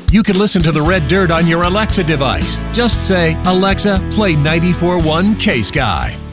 You can listen to The Red Dirt on your Alexa device. Just say, "Alexa, play 94.1 K-Sky."